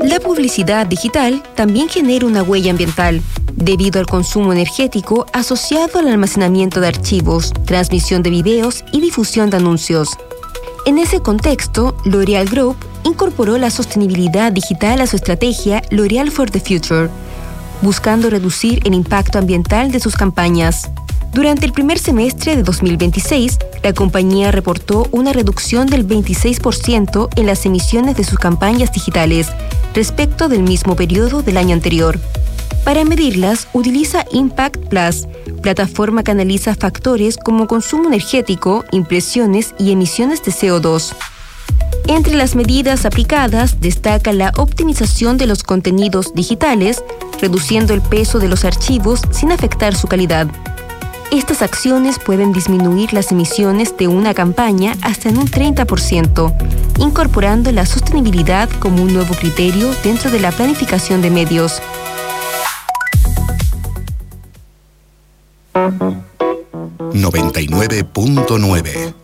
La publicidad digital también genera una huella ambiental, debido al consumo energético asociado al almacenamiento de archivos, transmisión de videos y difusión de anuncios. En ese contexto, L'Oréal Group incorporó la sostenibilidad digital a su estrategia L'Oréal for the Future, buscando reducir el impacto ambiental de sus campañas. Durante el primer semestre de 2026, la compañía reportó una reducción del 26% en las emisiones de sus campañas digitales respecto del mismo periodo del año anterior. Para medirlas, utiliza Impact Plus, plataforma que analiza factores como consumo energético, impresiones y emisiones de CO2. Entre las medidas aplicadas destaca la optimización de los contenidos digitales, reduciendo el peso de los archivos sin afectar su calidad. Estas acciones pueden disminuir las emisiones de una campaña hasta en un 30%, incorporando la sostenibilidad como un nuevo criterio dentro de la planificación de medios. ...99.9